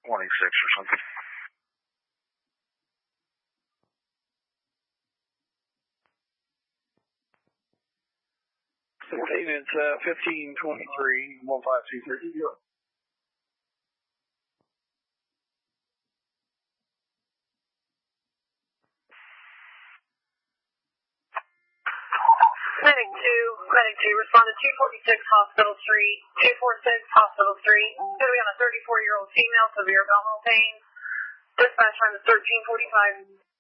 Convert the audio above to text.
26 or something. It's 1523, 1523. Medic 2, respond to 246 Hospital Street, 246 Hospital Street. Going to be on a 34-year-old female, severe abdominal pain. Dispatch time is 13:45.